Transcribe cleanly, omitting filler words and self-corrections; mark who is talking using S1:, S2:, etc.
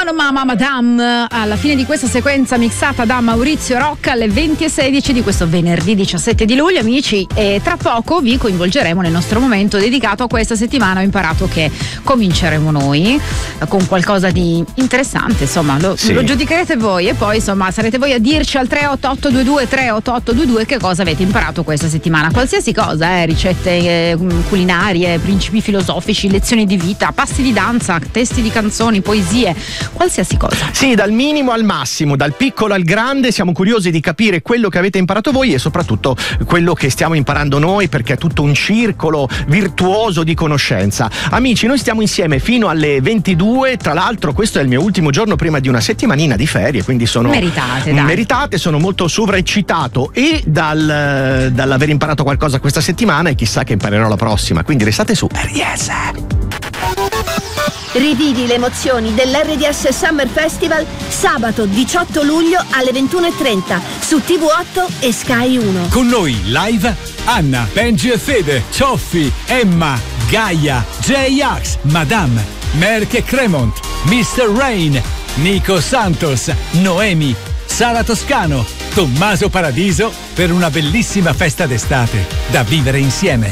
S1: Buono Mamma Madame, alla fine di questa sequenza mixata da Maurizio Rocca alle 20:16 di questo venerdì 17 di luglio, amici, e tra poco vi coinvolgeremo nel nostro momento dedicato a questa settimana. Ho imparato che cominceremo noi con qualcosa di interessante, insomma lo giudicherete voi e poi insomma sarete voi a dirci al 38822 che cosa avete imparato questa settimana, qualsiasi cosa, ricette culinarie, principi filosofici, lezioni di vita, passi di danza, testi di canzoni, poesie, qualsiasi cosa.
S2: Sì, dal minimo al massimo, dal piccolo al grande, siamo curiosi di capire quello che avete imparato voi e soprattutto quello che stiamo imparando noi, perché è tutto un circolo virtuoso di conoscenza. Amici, noi stiamo insieme fino alle 22, tra l'altro questo è il mio ultimo giorno prima di una settimanina di ferie, quindi sono meritate, sono molto sovraeccitato e dall'aver imparato qualcosa questa settimana e chissà che imparerò la prossima, quindi restate su RDS.
S3: Rivivi le emozioni dell'RDS Summer Festival sabato 18 luglio alle 21:30 su TV8 e Sky 1.
S4: Con noi live Anna, Benji e Fede, Cioffi, Emma, Gaia, J-Ax, Madame, Merck e Cremont, Mr. Rain, Nico Santos, Noemi, Sara Toscano, Tommaso Paradiso per una bellissima festa d'estate da vivere insieme.